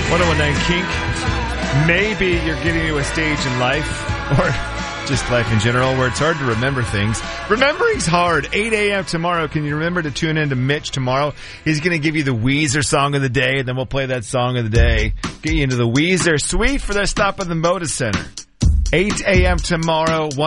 1019 Kink. Maybe you're getting to a stage in life, or just life in general, where it's hard to remember things. Remembering's hard. 8 a.m. tomorrow. Can you remember to tune in to Mitch tomorrow? He's going to give you the Weezer song of the day, and then we'll play that song of the day. Get you into the Weezer suite for their stop at the Moda Center. 8 a.m. tomorrow.